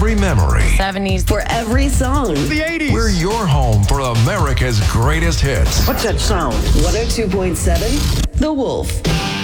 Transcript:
every memory. 70s. For every song. The 80s. We're your home for America's greatest hits. What's that sound? 102.7 The Wolf.